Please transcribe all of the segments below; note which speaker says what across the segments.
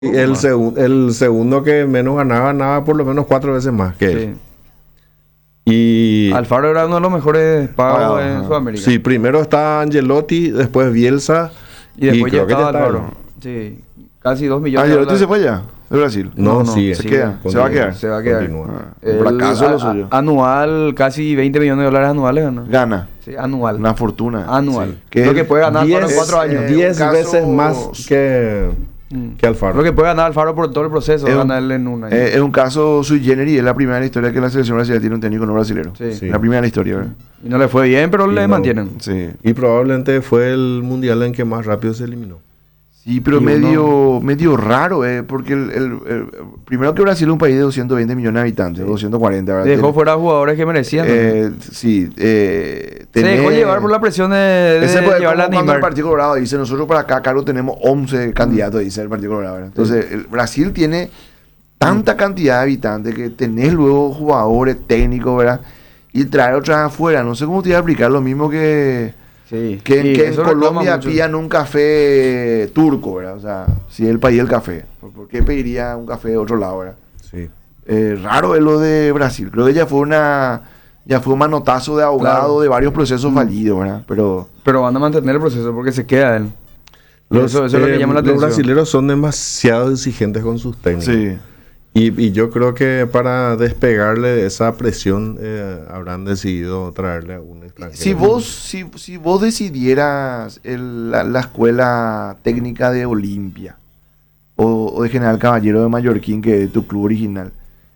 Speaker 1: El segundo que menos ganaba por lo menos 4 veces más que él.
Speaker 2: Sí.
Speaker 1: Y
Speaker 2: Alfaro era uno de los mejores pagos en Sudamérica.
Speaker 1: sí, primero está Angelotti, después Bielsa
Speaker 2: Y después ya
Speaker 1: creo que
Speaker 2: estaba
Speaker 1: ya está
Speaker 2: Alfaro. Sí. Casi 2 millones
Speaker 3: Angelotti
Speaker 2: de
Speaker 3: se
Speaker 2: dólares.
Speaker 3: fue ya, de Brasil.
Speaker 1: No,
Speaker 2: No,
Speaker 1: sigue.
Speaker 3: Se queda, se va a quedar.
Speaker 2: Se va a quedar.
Speaker 1: Continúa.
Speaker 3: Un fracaso lo suyo.
Speaker 2: Anual, casi 20 millones de dólares anuales gana.
Speaker 3: Gana.
Speaker 2: Sí, anual.
Speaker 3: Una fortuna.
Speaker 2: Anual.
Speaker 3: Sí.
Speaker 2: Lo que puede ganar Alfaro en 4 años.
Speaker 1: 10
Speaker 3: un caso-
Speaker 1: veces más que Alfaro.
Speaker 2: Lo que puede ganar Alfaro por todo el proceso,
Speaker 3: Es un-
Speaker 2: ganarle en un año.
Speaker 3: Es un caso sui generis, es la primera en la historia que la selección brasileña tiene un técnico no brasilero.
Speaker 2: Sí.
Speaker 1: Sí.
Speaker 3: La primera en la historia, ¿verdad?
Speaker 2: Y no le fue bien, pero
Speaker 1: Y
Speaker 2: le
Speaker 1: no.
Speaker 2: mantienen.
Speaker 3: Sí.
Speaker 1: Y probablemente fue el mundial en que más rápido se eliminó.
Speaker 3: Sí, pero
Speaker 2: Y
Speaker 3: medio raro, porque primero que Brasil es un país de 220 millones de habitantes, 240, ¿verdad?
Speaker 2: Dejó fuera jugadores que merecían.
Speaker 3: Sí,
Speaker 2: Se dejó llevar por la presión de
Speaker 3: ese fue
Speaker 2: llevarla a
Speaker 3: como cuando el
Speaker 2: Neymar.
Speaker 3: Partido Colorado dice, nosotros para acá, Carlos, tenemos 11 candidatos, dice el Partido Colorado, ¿verdad? Entonces, Brasil tiene tanta cantidad de habitantes que tenés luego jugadores técnicos, ¿verdad? Y traer otras afuera, no sé cómo te iba a explicar, lo mismo que
Speaker 2: Sí.
Speaker 3: en
Speaker 2: Sí,
Speaker 3: que en
Speaker 2: eso reclama
Speaker 3: Colombia
Speaker 2: mucho.
Speaker 3: pillan un café turco, ¿verdad? O sea, si es el país del café, ¿por qué pediría un café de otro lado, verdad?
Speaker 1: Sí.
Speaker 3: Raro es lo de Brasil. Creo que ya fue un manotazo de ahogado
Speaker 2: Claro.
Speaker 3: de varios procesos fallidos, ¿verdad? Pero
Speaker 2: Pero van a mantener el proceso porque se queda él. Eso es lo que llama la
Speaker 1: los
Speaker 2: atención.
Speaker 1: brasileños son demasiado exigentes con sus técnicos.
Speaker 3: sí.
Speaker 1: Y yo creo que para despegarle de esa presión habrán decidido traerle a un extranjero.
Speaker 3: Si vos decidieras la escuela técnica de Olimpia o de General Caballero de Mallorquín, que es tu club original,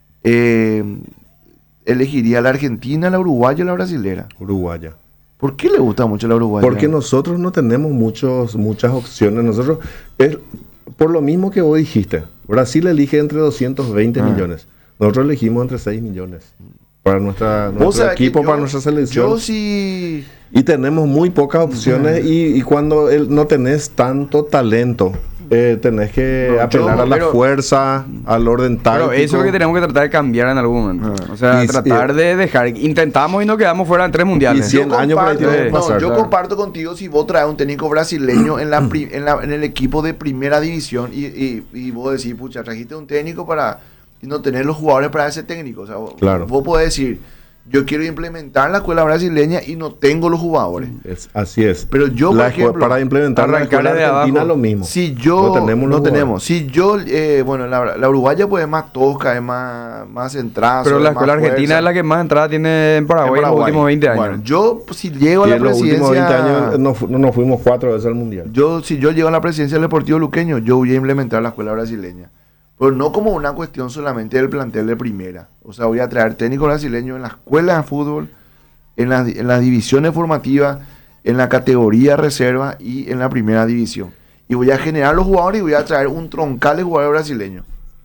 Speaker 3: ¿elegiría la argentina, la uruguaya o la brasilera?
Speaker 1: Uruguaya.
Speaker 3: ¿Por qué le gusta mucho la uruguaya?
Speaker 1: Porque nosotros no tenemos muchas opciones. Nosotros, es por lo mismo que vos dijiste, Brasil elige entre 220 millones. Nosotros elegimos entre 6 millones. Para
Speaker 3: Vos
Speaker 1: nuestro
Speaker 3: sabés que
Speaker 1: equipo,
Speaker 3: yo-
Speaker 1: para nuestra selección.
Speaker 3: Yo sí...
Speaker 1: Y tenemos muy pocas opciones y cuando no tenés tanto talento, tenés que
Speaker 3: No,
Speaker 1: apelar
Speaker 3: yo-
Speaker 1: a la
Speaker 2: pero-
Speaker 1: fuerza, al orden táctico.
Speaker 2: Pero eso es lo que tenemos que tratar de cambiar en algún momento. O sea,
Speaker 1: Y-
Speaker 2: tratar de dejar. Intentamos y nos quedamos fuera en 3 mundiales.
Speaker 1: Y 100 años por ahí tiene que
Speaker 3: no,
Speaker 1: pasar.
Speaker 3: yo
Speaker 2: claro.
Speaker 3: comparto contigo si vos traes un técnico brasileño en el equipo de primera división y vos decís, pucha, trajiste un técnico y no tener los jugadores para ese técnico. O sea,
Speaker 1: Claro.
Speaker 3: vos podés decir, yo quiero implementar la escuela brasileña y no tengo los jugadores.
Speaker 1: Así es.
Speaker 3: Pero yo, por ejemplo,
Speaker 1: para implementar la
Speaker 2: arrancar
Speaker 1: escuela
Speaker 2: de
Speaker 1: argentina
Speaker 2: abajo.
Speaker 1: lo mismo.
Speaker 3: Si yo
Speaker 1: No tenemos los jugadores.
Speaker 3: Si yo, bueno, la uruguaya pues es más tosca, es más centrada.
Speaker 2: Pero la
Speaker 3: es más
Speaker 2: escuela argentina
Speaker 3: fuerza.
Speaker 2: es la que más entrada tiene en Paraguay en, los últimos 20 años.
Speaker 3: Bueno, yo si llego a
Speaker 1: Y
Speaker 3: la
Speaker 1: en los últimos 20
Speaker 3: presidencia,
Speaker 1: años nos fuimos 4 veces al mundial.
Speaker 3: si yo llego a la presidencia del Deportivo Luqueño, yo voy a implementar la escuela brasileña. Pero no como una cuestión solamente del plantel de primera. O sea, voy a traer técnicos brasileños en la escuela de fútbol, en las divisiones formativas, en la categoría reserva y en la primera división. Y voy a generar los jugadores y voy a traer un troncal de jugadores brasileños.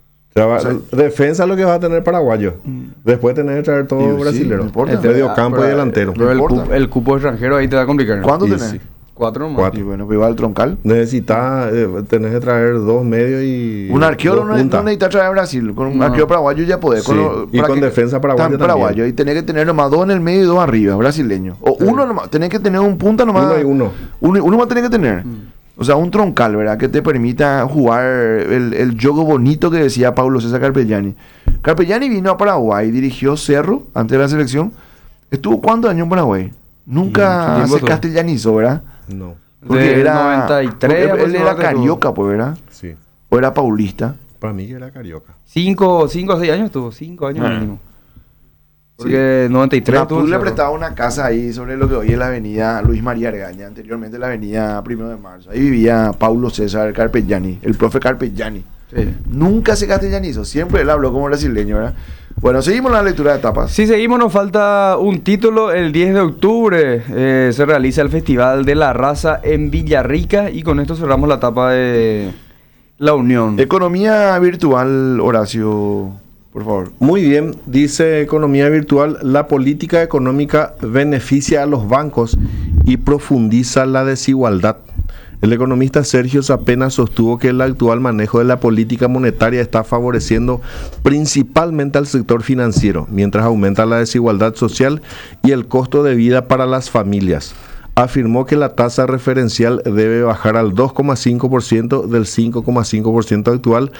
Speaker 1: O sea, defensa es lo que va a tener paraguayo. Después tener que traer todo
Speaker 3: Sí, no
Speaker 1: brasilero.
Speaker 3: importa.
Speaker 1: Medio campo y delantero.
Speaker 2: Pero
Speaker 3: importa.
Speaker 2: el cupo extranjero ahí te va a complicar.
Speaker 3: ¿Cuánto
Speaker 1: Y
Speaker 3: tenés?
Speaker 1: sí.
Speaker 2: 4 nomás.
Speaker 1: 4.
Speaker 3: Y bueno, pues va el troncal.
Speaker 1: Necesitas, tenés que traer 2 medios y.
Speaker 3: Un arquero
Speaker 1: 2
Speaker 3: no
Speaker 1: puntas.
Speaker 3: necesita traer a Brasil. Con un
Speaker 2: No.
Speaker 3: arquero paraguayo ya podés.
Speaker 1: Sí, y con defensa paraguayo también.
Speaker 3: Y tenés que tener nomás 2 en el medio y 2 arriba, brasileños. O uno nomás. Tenés que tener un punta nomás.
Speaker 1: Uno y uno.
Speaker 3: Uno más tenés que tener. O sea, un troncal, ¿verdad? Que te permita jugar el juego bonito que decía Paulo César Carpegiani. Carpegiani vino a Paraguay, dirigió Cerro antes de la selección. ¿Estuvo cuántos años en Paraguay? Nunca
Speaker 2: Mucho tiempo
Speaker 3: se
Speaker 2: estuvo.
Speaker 3: castellanizó, ¿verdad?
Speaker 1: No.
Speaker 3: Porque
Speaker 2: Del
Speaker 3: era
Speaker 2: 93
Speaker 3: porque él era
Speaker 2: aproximadamente
Speaker 3: carioca, pues, ¿verdad?
Speaker 1: Sí.
Speaker 3: O era paulista.
Speaker 1: Para mí que era carioca.
Speaker 2: 5 o 6 años estuvo. 5 años
Speaker 3: Ah.
Speaker 2: mínimo. Porque 93
Speaker 3: Napul
Speaker 2: estuvo
Speaker 3: le
Speaker 2: Cerro.
Speaker 3: prestaba una casa ahí sobre lo que hoy es la avenida Luis María Argaña, anteriormente la avenida 1 de Marzo. Ahí vivía Paulo César Carpegiani, el profe Carpegiani.
Speaker 2: Sí.
Speaker 3: Nunca se castellanizó, siempre él habló como brasileño, ¿verdad? Bueno, seguimos la lectura de etapas.
Speaker 2: Si seguimos, nos falta un título. El 10 de octubre se realiza el Festival de la Raza en Villarrica. Y con esto cerramos la etapa de la Unión.
Speaker 3: Economía virtual, Horacio, por favor.
Speaker 1: Muy bien, dice Economía Virtual, la política económica beneficia a los bancos y profundiza la desigualdad. El economista Sergio Zapena sostuvo que el actual manejo de la política monetaria está favoreciendo principalmente al sector financiero, mientras aumenta la desigualdad social y el costo de vida para las familias. afirmó que la tasa referencial debe bajar al 2,5% del 5,5% actual